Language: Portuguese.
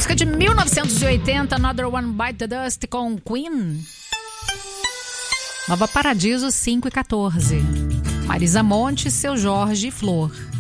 Música de 1980, Another One Bite the Dust com Queen. Nova Paradiso 5 e 14. Marisa Monte, Seu Jorge e Flor.